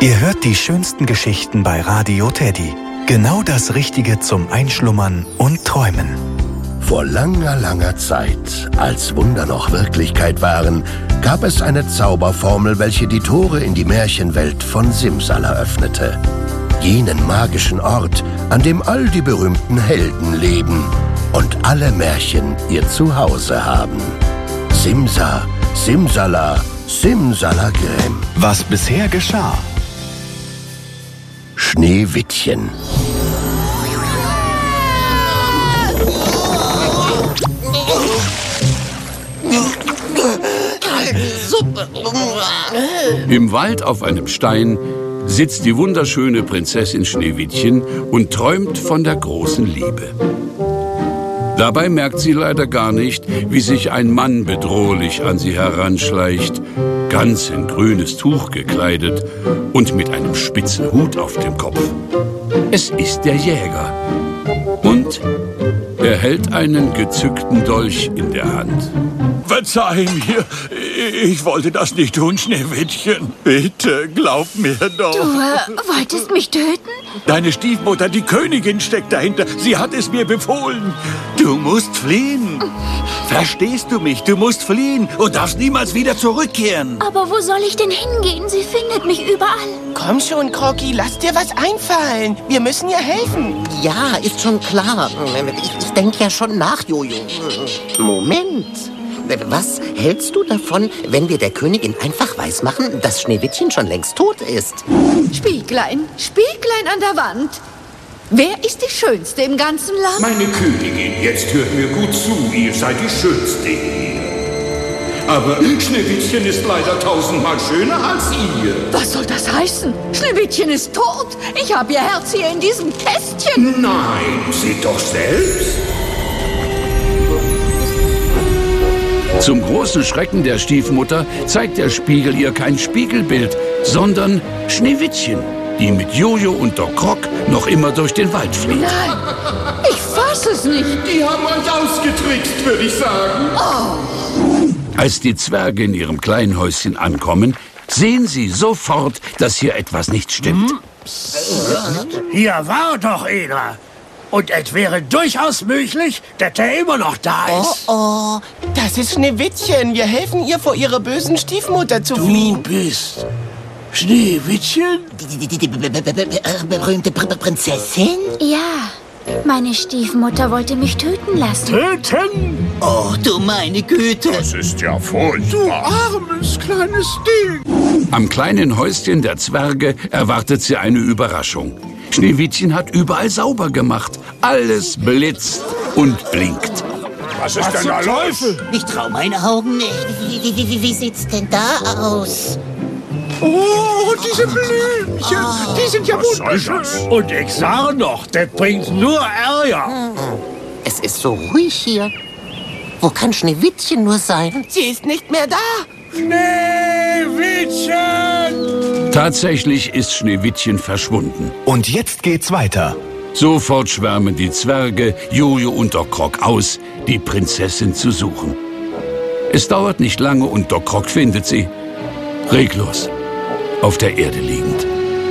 Ihr hört die schönsten Geschichten bei Radio Teddy. Genau das Richtige zum Einschlummern und Träumen. Vor langer, langer Zeit, als Wunder noch Wirklichkeit waren, gab es eine Zauberformel, welche die Tore in die Märchenwelt von Simsala öffnete. Jenen magischen Ort, an dem all die berühmten Helden leben und alle Märchen ihr Zuhause haben. Simsa, Simsala, Simsalagrim. Was bisher geschah. Schneewittchen. Suppe. Im Wald auf einem Stein sitzt die wunderschöne Prinzessin Schneewittchen und träumt von der großen Liebe. Dabei merkt sie leider gar nicht, wie sich ein Mann bedrohlich an sie heranschleicht, ganz in grünes Tuch gekleidet und mit einem spitzen Hut auf dem Kopf. Es ist der Jäger. Und er hält einen gezückten Dolch in der Hand. Verzeih mir, ich wollte das nicht tun, Schneewittchen. Bitte, glaub mir doch. Du wolltest mich töten? Deine Stiefmutter, die Königin, steckt dahinter. Sie hat es mir befohlen. Du musst fliehen. Verstehst du mich? Du musst fliehen und darfst niemals wieder zurückkehren. Aber wo soll ich denn hingehen? Sie findet mich überall. Komm schon, Crocky, lass dir was einfallen. Wir müssen ihr helfen. Ja, ist schon klar. Ich denke ja schon nach, Jojo. Moment. Was hältst du davon, wenn wir der Königin einfach weismachen, dass Schneewittchen schon längst tot ist? Spieglein, Spieglein an der Wand. Wer ist die Schönste im ganzen Land? Meine Königin, jetzt hört mir gut zu, ihr seid die Schönste hier. Aber Schneewittchen ist leider 1000-mal schöner als ihr. Was soll das heißen? Schneewittchen ist tot. Ich habe ihr Herz hier in diesem Kästchen. Nein, seht doch selbst. Zum großen Schrecken der Stiefmutter zeigt der Spiegel ihr kein Spiegelbild, sondern Schneewittchen, die mit Jojo und Doc Croc noch immer durch den Wald flieht. Nein, ich fass es nicht. Die haben euch ausgetrickst, würde ich sagen. Oh. Als die Zwerge in ihrem kleinen Häuschen ankommen, sehen sie sofort, dass hier etwas nicht stimmt. Hier war doch einer. Und es wäre durchaus möglich, dass er immer noch da ist. Oh, das ist Schneewittchen. Wir helfen ihr, vor ihrer bösen Stiefmutter zu fliehen. Du bist Schneewittchen? Die berühmte Prinzessin? Ja, meine Stiefmutter wollte mich töten lassen. Töten? Oh, du meine Güte. Das ist ja furchtbar. Du armes kleines Ding. Am kleinen Häuschen der Zwerge erwartet sie eine Überraschung. Schneewittchen hat überall sauber gemacht. Alles blitzt und blinkt. Was ist denn da los? Ich trau meine Augen nicht. Wie sieht's denn da aus? Oh, diese Blümchen, die sind ja wunderschön. Und ich sage noch, das bringt nur Ärger. Es ist so ruhig hier. Wo kann Schneewittchen nur sein? Sie ist nicht mehr da. Schneewittchen! Tatsächlich ist Schneewittchen verschwunden. Und jetzt geht's weiter. Sofort schwärmen die Zwerge, Jojo und Doc Croc aus, die Prinzessin zu suchen. Es dauert nicht lange und Doc Croc findet sie. Reglos, auf der Erde liegend.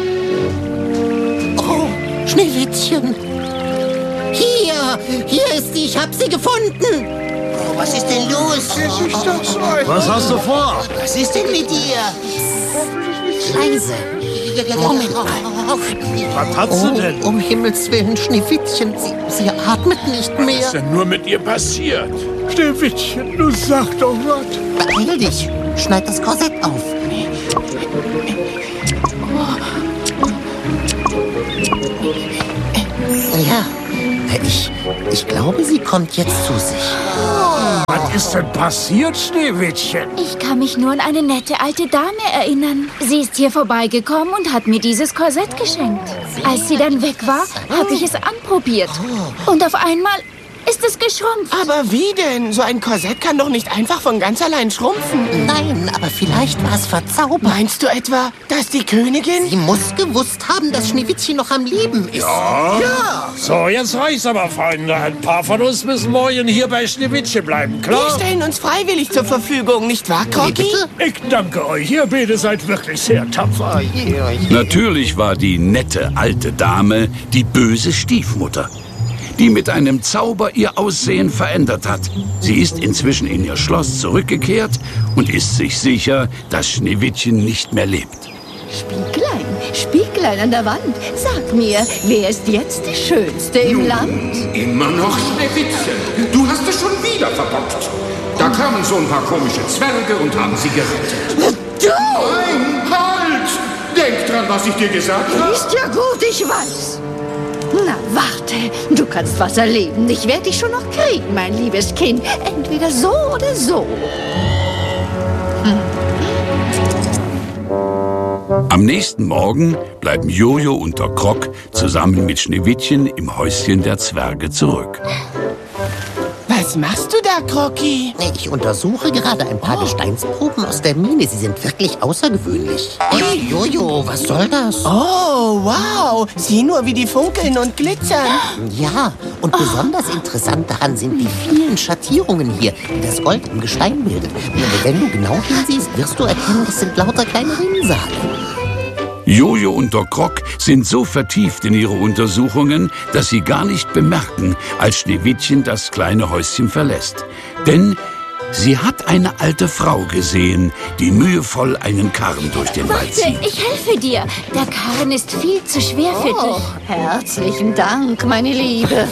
Oh, Schneewittchen. Hier ist sie, ich hab sie gefunden. Oh, was ist denn los? Was hast du vor? Was ist denn mit dir? Leise. Moment mal. Was hat sie denn? Um Himmels Willen, Schneewittchen, sie atmet nicht mehr. Was ist denn nur mit ihr passiert? Schneewittchen, du sag doch was. Beeil dich, schneid das Korsett auf. Ja, ich glaube, sie kommt jetzt zu sich. Was ist denn passiert, Schneewittchen? Ich kann mich nur an eine nette alte Dame erinnern. Sie ist hier vorbeigekommen und hat mir dieses Korsett geschenkt. Als sie dann weg war, habe ich es anprobiert. Und auf einmal ist es geschrumpft. Aber wie denn? So ein Korsett kann doch nicht einfach von ganz allein schrumpfen. Nein, aber vielleicht war es verzaubert. Meinst du etwa, dass die Königin... Sie muss gewusst haben, dass Schneewittchen noch am Leben ist. Ja. So, jetzt reicht's aber, Freunde. Ein paar von uns müssen morgen hier bei Schneewittchen bleiben, klar? Wir stellen uns freiwillig zur Verfügung, nicht wahr, Crocky? Ich danke euch. Ihr beide seid wirklich sehr tapfer. Natürlich war die nette alte Dame die böse Stiefmutter, die mit einem Zauber ihr Aussehen verändert hat. Sie ist inzwischen in ihr Schloss zurückgekehrt und ist sich sicher, dass Schneewittchen nicht mehr lebt. Spieglein, Spieglein an der Wand, sag mir, wer ist jetzt die Schönste im Land? Immer noch Schneewittchen. Du hast es schon wieder verbockt. Da kamen so ein paar komische Zwerge und haben sie gerettet. Du! Nein, halt! Denk dran, was ich dir gesagt habe. Ist ja gut, ich weiß. Na, warte, du kannst was erleben. Ich werde dich schon noch kriegen, mein liebes Kind. Entweder so oder so. Am nächsten Morgen bleiben Jojo und der Krok zusammen mit Schneewittchen im Häuschen der Zwerge zurück. Was machst du da, Crocky? Ich untersuche gerade ein paar Gesteinsproben aus der Mine. Sie sind wirklich außergewöhnlich. Hey, Jojo, was soll das? Oh, wow. Sieh nur, wie die funkeln und glitzern. Ja, und besonders interessant daran sind die vielen Schattierungen hier, die das Gold im Gestein bildet. Wenn du genau hinsiehst, wirst du erkennen, es sind lauter kleine Rinnsale. Jojo und der Krok sind so vertieft in ihre Untersuchungen, dass sie gar nicht bemerken, als Schneewittchen das kleine Häuschen verlässt. Denn sie hat eine alte Frau gesehen, die mühevoll einen Karren durch den Wald zieht. Warte, ich helfe dir. Der Karren ist viel zu schwer für dich. Herzlichen Dank, meine Liebe.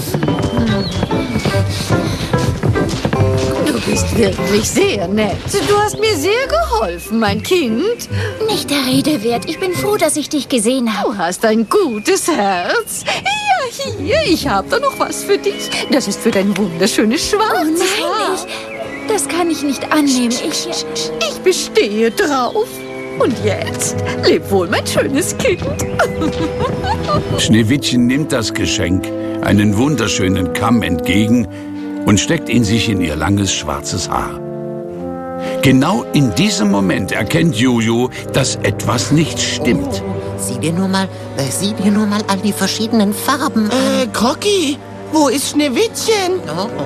Du bist wirklich sehr nett. Du hast mir sehr geholfen, mein Kind. Nicht der Rede wert. Ich bin froh, dass ich dich gesehen habe. Du hast ein gutes Herz. Ja, hier, ich habe da noch was für dich. Das ist für dein wunderschönes schwarzes Haar. Nein, das kann ich nicht annehmen. Ich bestehe drauf. Und jetzt, leb wohl, mein schönes Kind. Schneewittchen nimmt das Geschenk, einen wunderschönen Kamm, entgegen und steckt ihn sich in ihr langes schwarzes Haar. Genau in diesem Moment erkennt Jojo, dass etwas nicht stimmt. Sieh dir nur mal all die verschiedenen Farben an. Crocky, wo ist Schneewittchen?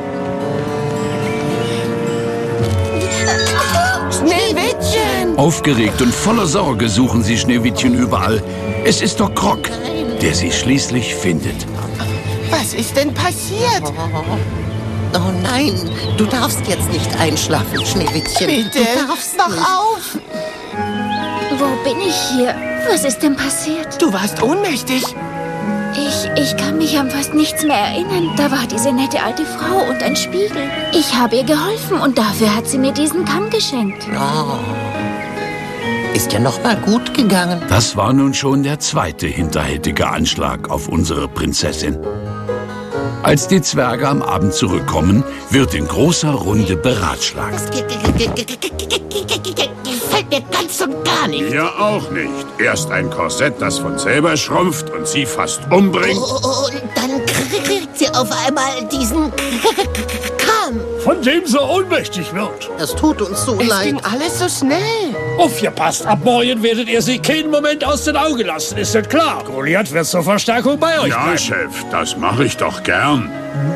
Schneewittchen! Aufgeregt und voller Sorge suchen sie Schneewittchen überall. Es ist der Krok, der sie schließlich findet. Was ist denn passiert? Oh nein, du darfst jetzt nicht einschlafen, Schneewittchen. Bitte, wach auf! Wo bin ich hier? Was ist denn passiert? Du warst ohnmächtig. Ich kann mich an fast nichts mehr erinnern. Da war diese nette alte Frau und ein Spiegel. Ich habe ihr geholfen und dafür hat sie mir diesen Kamm geschenkt. Oh. Ist ja noch mal gut gegangen. Das war nun schon der zweite hinterhältige Anschlag auf unsere Prinzessin. Als die Zwerge am Abend zurückkommen, wird in großer Runde beratschlagt. Gefällt mir ganz und gar nicht. Mir auch nicht. Erst ein Korsett, das von selber schrumpft und sie fast umbringt. Und dann kriegt sie auf einmal diesen Kamm. Von dem sie ohnmächtig wird. Das tut uns so Es leid. ging alles so schnell. Aufgepasst, ab morgen werdet ihr sie keinen Moment aus den Augen lassen, ist das klar? Goliath wird zur Verstärkung bei euch Ja, bleiben. Chef, das mache ich doch gern.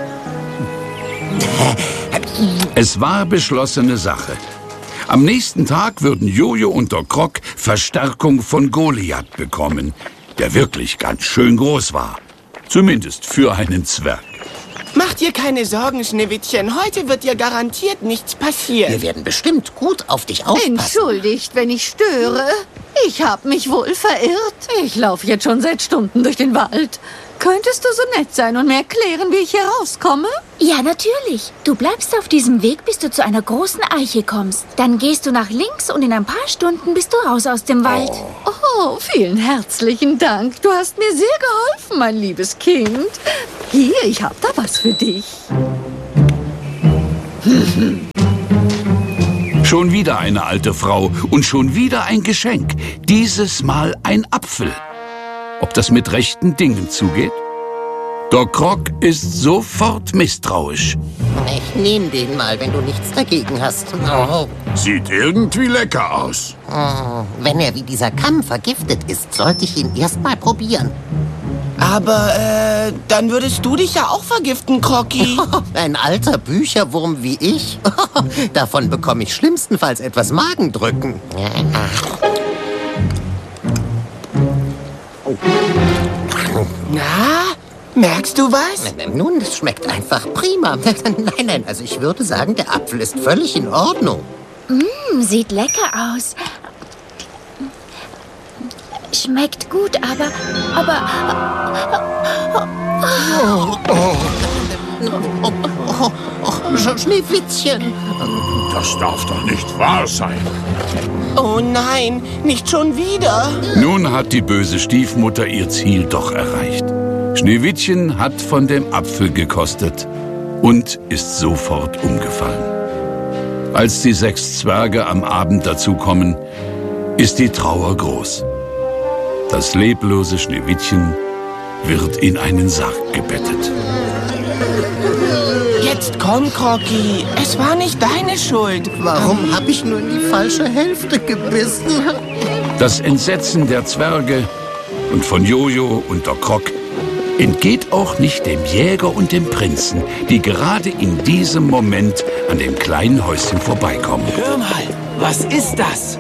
Es war beschlossene Sache. Am nächsten Tag würden Jojo und der Krok Verstärkung von Goliath bekommen, der wirklich ganz schön groß war. Zumindest für einen Zwerg. Mach dir keine Sorgen, Schneewittchen. Heute wird dir garantiert nichts passieren. Wir werden bestimmt gut auf dich aufpassen. Entschuldigt, wenn ich störe. Ich habe mich wohl verirrt. Ich laufe jetzt schon seit Stunden durch den Wald. Könntest du so nett sein und mir erklären, wie ich hier rauskomme? Ja, natürlich. Du bleibst auf diesem Weg, bis du zu einer großen Eiche kommst. Dann gehst du nach links und in ein paar Stunden bist du raus aus dem Wald. Oh, vielen herzlichen Dank. Du hast mir sehr geholfen, mein liebes Kind. Hier, ich habe da was für dich. Schon wieder eine alte Frau und schon wieder ein Geschenk. Dieses Mal ein Apfel. Ob das mit rechten Dingen zugeht? Doc Croc ist sofort misstrauisch. Ich nehme den mal, wenn du nichts dagegen hast. Oh. Sieht irgendwie lecker aus. Wenn er wie dieser Kamm vergiftet ist, sollte ich ihn erst mal probieren. Aber, dann würdest du dich ja auch vergiften, Crocky. Ein alter Bücherwurm wie ich? Davon bekomme ich schlimmstenfalls etwas Magendrücken. Na, merkst du was? Nun, es schmeckt einfach prima. Nein, also ich würde sagen, der Apfel ist völlig in Ordnung. Sieht lecker aus. Schmeckt gut, aber... Schneewittchen. Das darf doch nicht wahr sein. Oh nein, nicht schon wieder. Nun hat die böse Stiefmutter ihr Ziel doch erreicht. Schneewittchen hat von dem Apfel gekostet und ist sofort umgefallen. Als die 6 Zwerge am Abend dazukommen, ist die Trauer groß. Das leblose Schneewittchen wird in einen Sarg gebettet. Jetzt komm, Crocky. Es war nicht deine Schuld. Warum habe ich nur in die falsche Hälfte gebissen? Das Entsetzen der Zwerge und von Jojo und Doc Croc entgeht auch nicht dem Jäger und dem Prinzen, die gerade in diesem Moment an dem kleinen Häuschen vorbeikommen. Hör mal, was ist das?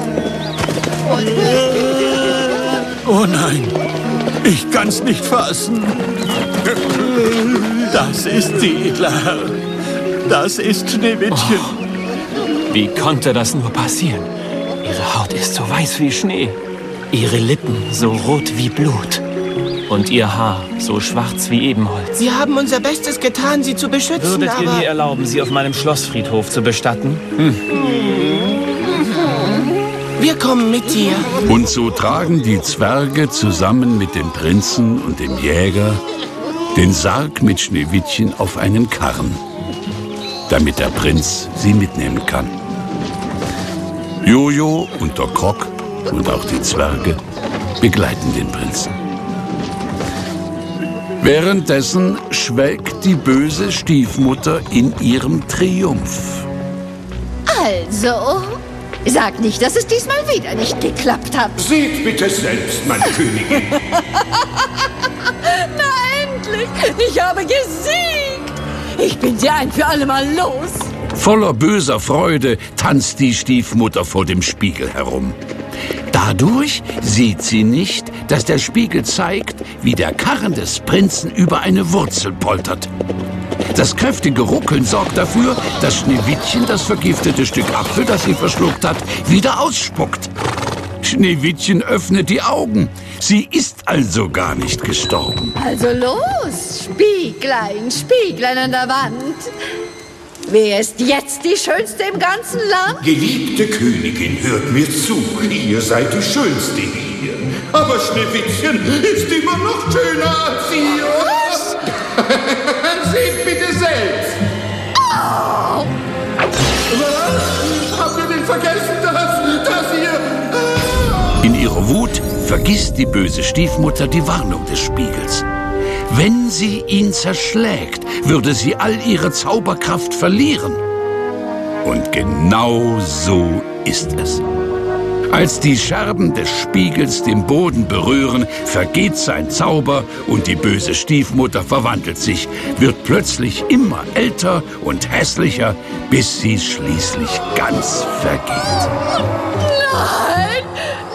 Oh nein, ich kann's nicht fassen. Das ist sie, edler Herr. Das ist Schneewittchen. Wie konnte das nur passieren? Ihre Haut ist so weiß wie Schnee, ihre Lippen so rot wie Blut und ihr Haar so schwarz wie Ebenholz. Wir haben unser Bestes getan, sie zu beschützen, Würdet ihr aber... mir erlauben, sie auf meinem Schlossfriedhof zu bestatten? Wir kommen mit dir. Und so tragen die Zwerge zusammen mit dem Prinzen und dem Jäger den Sarg mit Schneewittchen auf einen Karren, damit der Prinz sie mitnehmen kann. Jojo und Doc Croc und auch die Zwerge begleiten den Prinzen. Währenddessen schwelgt die böse Stiefmutter in ihrem Triumph. Also, sag nicht, dass es diesmal wieder nicht geklappt hat. Seht bitte selbst, meine Königin. Na endlich! Ich habe gesiegt! Ich bin sie ein für alle Mal los. Voller böser Freude tanzt die Stiefmutter vor dem Spiegel herum. Dadurch sieht sie nicht, dass der Spiegel zeigt, wie der Karren des Prinzen über eine Wurzel poltert. Das kräftige Ruckeln sorgt dafür, dass Schneewittchen das vergiftete Stück Apfel, das sie verschluckt hat, wieder ausspuckt. Schneewittchen öffnet die Augen. Sie ist also gar nicht gestorben. Also los, Spieglein, Spieglein an der Wand. Wer ist jetzt die Schönste im ganzen Land? Geliebte Königin, hört mir zu. Ihr seid die Schönste hier. Aber Schneewittchen ist immer noch schöner als ihr. Was? Seht bitte selbst. Oh. Was? Habt ihr denn vergessen, dass ihr... In ihrer Wut vergisst die böse Stiefmutter die Warnung des Spiegels. Wenn sie ihn zerschlägt, würde sie all ihre Zauberkraft verlieren. Und genau so ist es. Als die Scherben des Spiegels den Boden berühren, vergeht sein Zauber und die böse Stiefmutter verwandelt sich, wird plötzlich immer älter und hässlicher, bis sie schließlich ganz vergeht. Nein!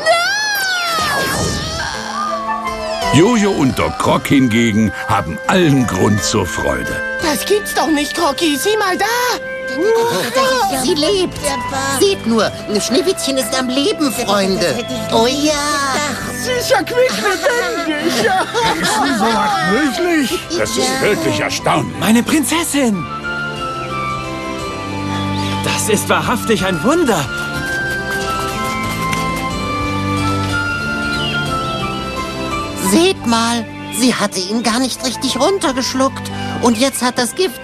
Jojo und Doc Croc hingegen haben allen Grund zur Freude. Das gibt's doch nicht, Crocky. Sieh mal da. Sie lebt. Seht nur, Schneewittchen ist am Leben, Freunde. Oh ja. Sie ist ja quicklebendig. Ist so was möglich? Das ist wirklich erstaunlich. Meine Prinzessin! Das ist wahrhaftig ein Wunder. Seht mal, sie hatte ihn gar nicht richtig runtergeschluckt. Und jetzt hat das Gift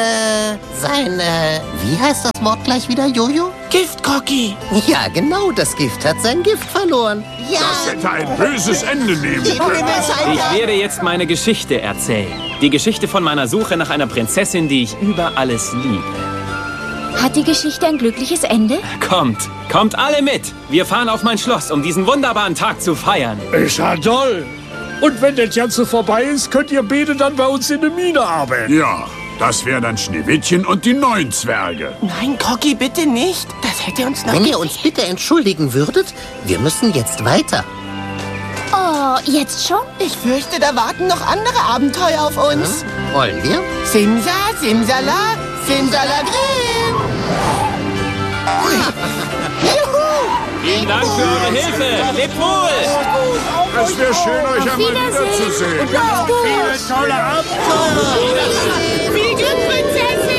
wie heißt das Wort gleich wieder, Jojo? Gift-Cocky. Ja, genau, das Gift hat sein Gift verloren. Ja. Das hätte ein böses Ende nehmen können. Ich werde jetzt meine Geschichte erzählen. Die Geschichte von meiner Suche nach einer Prinzessin, die ich über alles liebe. Hat die Geschichte ein glückliches Ende? Kommt alle mit. Wir fahren auf mein Schloss, um diesen wunderbaren Tag zu feiern. Ist ja toll. Und wenn das Ganze vorbei ist, könnt ihr beide dann bei uns in der Mine arbeiten. Ja, das wären dann Schneewittchen und die 9 Zwerge. Nein, Cocky, bitte nicht. Das hätte uns noch... Wenn ihr uns bitte entschuldigen würdet, wir müssen jetzt weiter. Oh, jetzt schon? Ich fürchte, da warten noch andere Abenteuer auf uns. Wollen wir? Simsa, Simsala, Simsalagrim. Vielen Dank für eure Hilfe. Lebt wohl. Es wäre schön, euch einmal wiederzusehen. Viele tolle Abenteuer.